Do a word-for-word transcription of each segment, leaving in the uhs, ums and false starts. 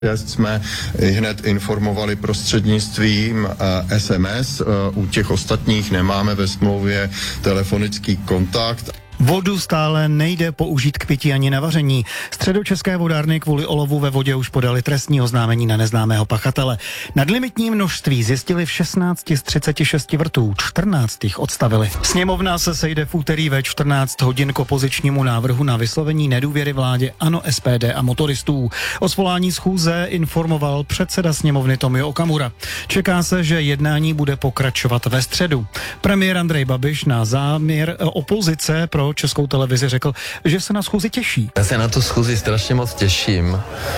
Jsme hned informovali prostřednictvím S M S, u těch ostatních nemáme ve smlouvě telefonický kontakt. Vodu stále nejde použít k pití ani na vaření. Středočeské vodárny kvůli olovu ve vodě už podali trestní oznámení na neznámého pachatele. Nadlimitní množství zjistili v šestnácti z třiceti šesti vrtů, čtrnáct jich odstavili. Sněmovna se sejde v úterý ve čtrnáct hodin k opozičnímu návrhu na vyslovení nedůvěry vládě ANO, S P D a motoristů. O svolání schůze informoval předseda sněmovny Tomio Okamura. Čeká se, že jednání bude pokračovat ve středu. Premiér Andrej Babiš na záměr opozice pro Českou televizi řekl, že se na schůzi těší. Já se na tu schůzi strašně moc těším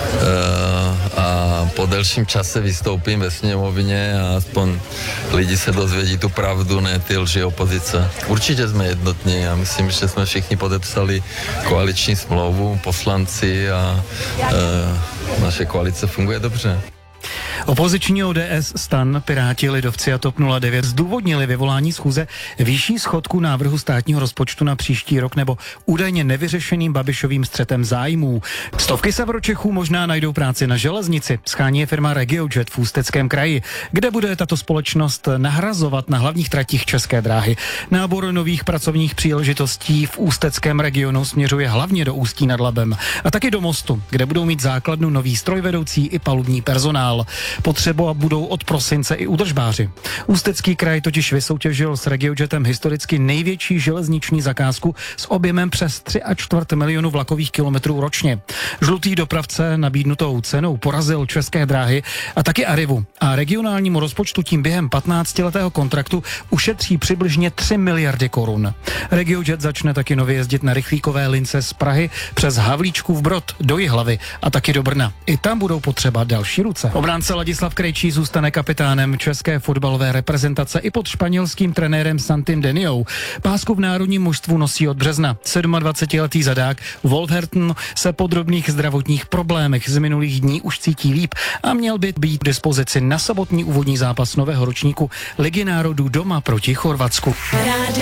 a po delším čase vystoupím ve sněmovně a aspoň lidi se dozvědí tu pravdu, ne ty lži opozice. Určitě jsme jednotní a myslím, že jsme všichni podepsali koaliční smlouvu, poslanci a naše koalice funguje dobře. Opoziční O D S, STAN, Piráti, Lidovci a TOP nula devět zdůvodnili vyvolání schůze výšší schodku návrhu státního rozpočtu na příští rok nebo údajně nevyřešeným Babišovým střetem zájmů. Stovky Severočechů možná najdou práci na železnici. Schání je firma RegioJet v Ústeckém kraji, kde bude tato společnost nahrazovat na hlavních tratích České dráhy. Nábor nových pracovních příležitostí v ústeckém regionu směřuje hlavně do Ústí nad Labem a taky do Mostu, kde budou mít základnu nový strojvedoucí i palubní personál. Potřebovat budou od prosince i údržbáři. Ústecký kraj totiž vysoutěžil s RegioJetem historicky největší železniční zakázku s objemem přes tři a čtvrt milionu vlakových kilometrů ročně. Žlutý dopravce nabídnutou cenou porazil České dráhy a taky Arrivu. A regionálnímu rozpočtu tím během patnáctiletého kontraktu ušetří přibližně tři miliardy korun. RegioJet začne taky nově jezdit na rychlíkové lince z Prahy přes Havlíčkův Brod do Jihlavy a taky do Brna. I tam budou potřeba další ruce. Obránce Ladislav Krejčí zůstane kapitánem české fotbalové reprezentace i pod španělským trenérem Santim Deniou. Pásku v národním mužstvu nosí od března. sedmadvacetiletý zadák Wolverhampton se po drobných zdravotních problémech z minulých dní už cítí líp a měl by být k dispozici na sobotní úvodní zápas nového ročníku Ligy národů doma proti Chorvatsku.